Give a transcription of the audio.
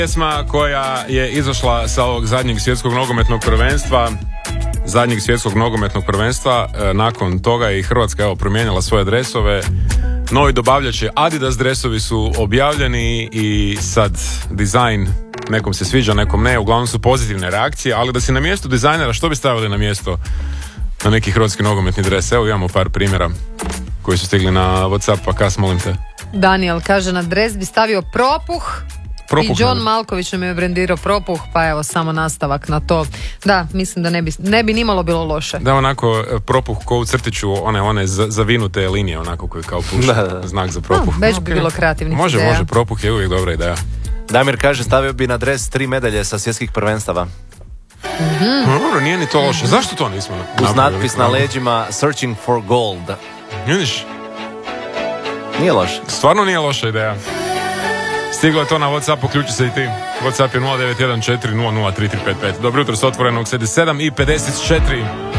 Pjesma koja je izašla sa ovog zadnjeg svjetskog nogometnog prvenstva, nakon toga je i Hrvatska promijenila svoje dresove. Novi dobavljači Adidas dresovi su objavljeni i sad dizajn nekom se sviđa, nekom ne, uglavnom su pozitivne reakcije, ali da si na mjestu dizajnera, što bi stavili na mjesto na neki hrvatski nogometni dres? Evo imamo par primjera koji su stigli na WhatsApp, pa Kas, molim te. Daniel kaže, na dres bi stavio propuh. I John Malković nam je brendirao propuh, pa evo samo nastavak na to. Da, mislim da ne bi nimalo bilo loše. Da, onako propuh ko u crtiću, one zavinute linije, onako koji kao puša znak za propuh. Već bi bilo kreativnih ideja. Može, propuh je uvijek dobra ideja. Damir kaže, stavio bi na dres 3 medalje sa svjetskih prvenstava. Dobro, nije ni to loše. Zašto to nismo napravili? Uz natpis na leđima Searching for Gold. Vidiš? Nije loše. Stvarno nije loša ideja. Stiglo je to na WhatsApp, uključi se i ti. WhatsApp je 0914003355. Dobro jutro s Otvorenog, 7:54.